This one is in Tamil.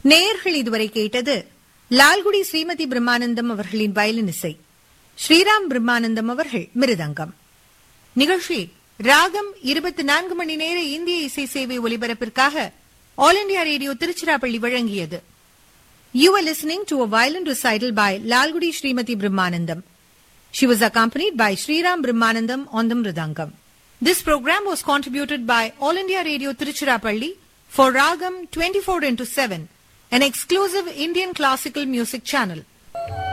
நேயர்கள் இதுவரை கேட்டது லால்குடி ஸ்ரீமதி பிரம்மானந்தம் அவர்களின் வயலின் இசை, ஸ்ரீராம் பிரம்மானந்தம் அவர்கள் மிருதங்கம். நிகழ்ச்சி ராகம் 24 மணி நேர இந்திய இசை சேவை ஒலிபரப்பிற்காக ஆல் இண்டியா ரேடியோ திருச்சிராப்பள்ளி வழங்கியது. You were listening to a violin recital by Lalgudi Srimati Brahmanandam. She was accompanied by Sriram Brahmanandam on the mridangam. This program was contributed by All India Radio Tiruchirappalli for Ragam 24/7, an exclusive Indian classical music channel.